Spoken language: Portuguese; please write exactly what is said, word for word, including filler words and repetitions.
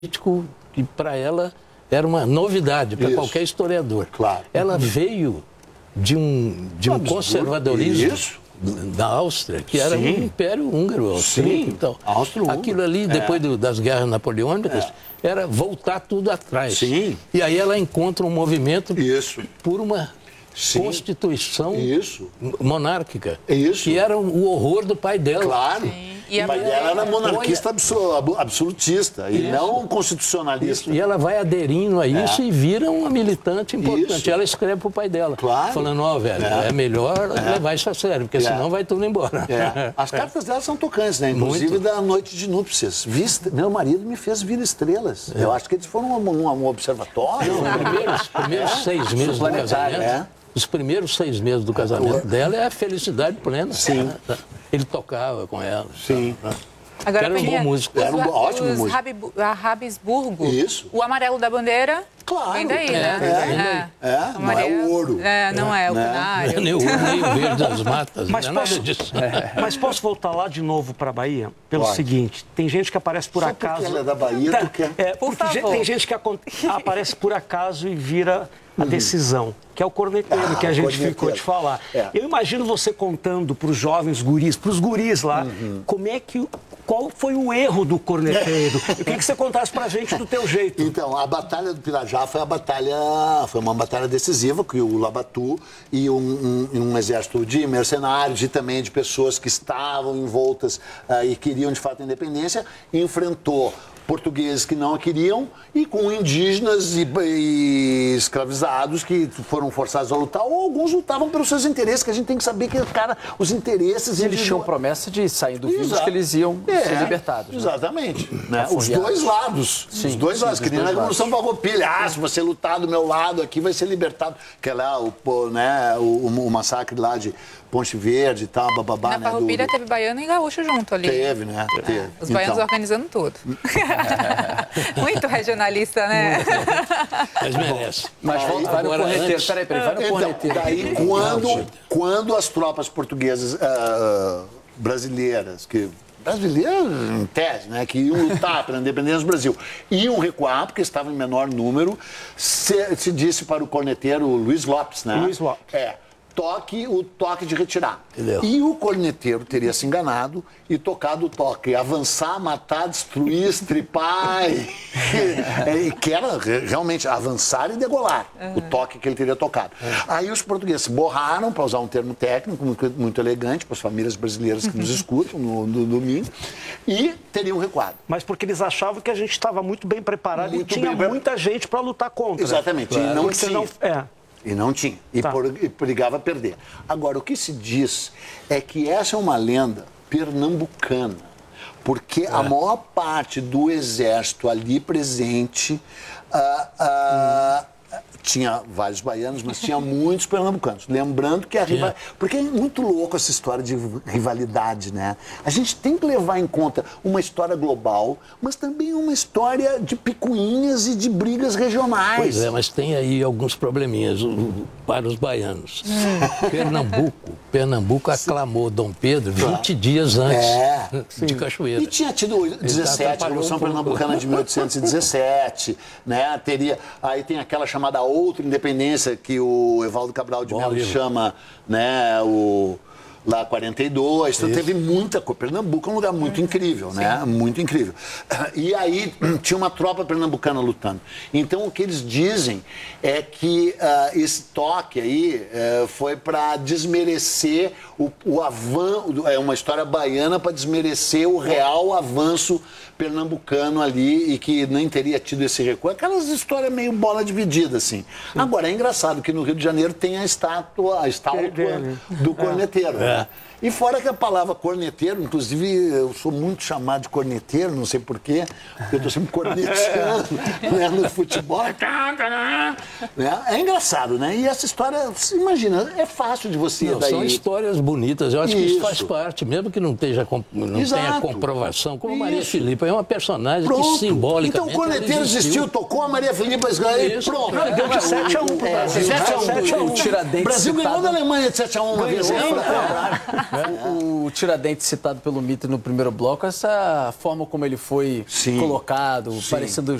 político que para ela era uma novidade, para qualquer historiador. Claro. Ela veio de um, de um Habsburgo. conservadorismo Isso. da Áustria, que era Sim. um império húngaro, austríaco e tal. Áustria-Húngaro. Aquilo ali, depois É. do, das guerras napoleônicas, É. era voltar tudo atrás. Sim. E aí ela encontra um movimento Isso. por uma Sim. constituição Isso. monárquica, Isso. que era o horror do pai dela. Claro. Sim. E o a pai mulher- dela era monarquista abso- absolutista e Isso. não constitucionalista. E ela vai aderindo a isso É. e vira uma militante importante. Isso. Ela escreve para o pai dela, Claro. falando, ó, velho, É. é, melhor levar isso a sério, porque É. senão vai tudo embora. É. As cartas dela são tocantes, né? Inclusive Muito. da noite de núpcias. Vista, meu marido me fez vir estrelas. Eu acho que eles foram um, um, um observatório. Os primeiros, primeiros seis meses do Planetário, casamento, é. os primeiros seis meses do casamento dela é a felicidade plena. Sim. Ele tocava com ela. Sim. Agora, Era um Peninha, bom músico. os- Era um ótimo os músico. Rabi- a Rabisburgo, Isso. o amarelo da bandeira, Claro. vem daí, É, né? vem daí. É, não é Amarelo- o ouro. É, não é, o Né? canário. Nem o nem o verde das matas, Mas não é nada posso- disso. Mas posso voltar lá de novo para a Bahia? Pelo Pode. seguinte, tem gente que aparece por Só acaso... porque ela é da Bahia, tu quer... É, Por porque favor. tem gente que acon- aparece por acaso e vira a decisão, que é o corneteiro, Ah, que a gente corneteiro. ficou de falar. É. Eu imagino você contando para os jovens guris, para os guris lá, como é que... Qual foi o erro do corneteiro? Eu queria que você contasse para a gente do teu jeito. Então, a Batalha do Pirajá foi a batalha, foi uma batalha decisiva, que o Labatu e um, um- um exército de mercenários e também de pessoas que estavam envoltas ah, e queriam de fato a independência, enfrentou portugueses que não a queriam e com indígenas e, e escravizados que foram forçados a lutar, ou alguns lutavam pelos seus interesses, que a gente tem que saber que, cara, os interesses... Eles tinham individuais- promessa de, saindo vivos, Exato. que eles iam É, ser libertados. né? Exatamente. Né? Os Afundiados. dois lados. Sim, os dois sim, lados. dos Que nem na dois Revolução Farroupilha. Ah, se você lutar do meu lado aqui, vai ser libertado. Que é lá o, pô, né, o, o massacre lá de Ponte Verde e tal, bababá. Na né, do- Farroupilha do- teve baiano e gaúcho junto ali. Teve, né? Teve. Os baianos Então, organizando tudo. Muito regionalista, né? Mas merece. Mas volta, vai no Agora, corneteiro. antes- Peraí, peraí, vai no Então, corneteiro. daí quando, quando as tropas portuguesas ah, brasileiras, que brasileiras em tese, né, que iam lutar pela independência do Brasil, iam recuar porque estavam em menor número, se, se disse para o corneteiro Luiz Lopes, né? Luiz Lopes. É. Toque o toque de retirar. Entendeu? E o corneteiro teria se enganado e tocado o toque. Avançar, matar, destruir, estripar. E, e que era re- realmente avançar e degolar. O toque que ele teria tocado. Aí os portugueses se borraram, para usar um termo técnico muito, muito elegante para as famílias brasileiras que nos escutam no, no domingo, e teriam recuado. Mas porque eles achavam que a gente estava muito bem preparado Muito e tinha bem pre- muita gente para lutar contra. Exatamente. E não Porque tinha. não- é. E não tinha. E, Tá. por, e brigava a perder. Agora, o que se diz é que essa é uma lenda pernambucana. Porque a maior parte do exército ali presente ah, ah, tinha vários baianos, mas tinha muitos pernambucanos. Lembrando que a rivalidade... Porque é muito louco essa história de rivalidade, né? A gente tem que levar em conta uma história global, mas também uma história de picuinhas e de brigas regionais. Pois é, mas tem aí alguns probleminhas o- o- para os baianos. Pernambuco, Pernambuco aclamou Dom Pedro vinte dias antes É, de Cachoeira. E tinha tido dezessete, a atrapalhou Revolução um pouco. Pernambucana de mil oitocentos e dezessete, né? Teria, aí tem aquela chamada outra independência que o Evaldo Cabral de Bom Melo livro. chama, né, o lá quarenta e dois, então teve muita coisa. Pernambuco é um lugar muito incrível, né? Muito incrível. E aí tinha uma tropa pernambucana lutando. Então o que eles dizem é que ah, esse toque aí eh, foi para desmerecer o, o avanço, é uma história baiana para desmerecer o real avanço pernambucano ali e que nem teria tido esse recuo. Aquelas histórias meio bola dividida, assim. Agora, é engraçado que no Rio de Janeiro tem a estátua, a estátua dele. do corneteiro. né? E fora que a palavra corneteiro, inclusive eu sou muito chamado de corneteiro, não sei porquê, porque eu estou sempre corneteando né, no futebol. Né? É engraçado, né? E essa história, você imagina, é fácil de você Não, daí... são histórias bonitas, eu acho que isso faz Isso. parte, mesmo que não, esteja, com- não Exato. tenha comprovação, como Maria Isso. Filipa, é uma personagem que Pronto. simbolicamente Então o corneteiro ela existiu, tocou a Maria Filipa e Isso. pronto. Não, deu de sete a um pro É, Brasil. sete a um. sete a um. O Tiradentes O Brasil ganhou citado. da Alemanha de sete a um uma vez. Ganhou, lembra? né? O, o Tiradentes citado pelo Mitre no primeiro bloco, essa forma como ele foi Sim. colocado, Sim. parecendo